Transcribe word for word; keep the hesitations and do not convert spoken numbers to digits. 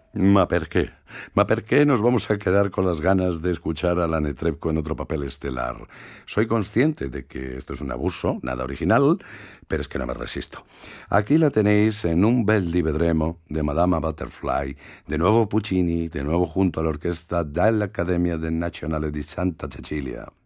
Ma perché? Ma perché nos vamos a quedar con las ganas de escuchar a la Netrebko en otro papel estelar? Soy consciente de que esto es un abuso, nada original, pero es que no me resisto. Aquí la tenéis en un bel di vedremo de Madama Butterfly, de nuevo Puccini, de nuevo junto a la orquesta dell'Accademia del Nazionale di Santa Cecilia.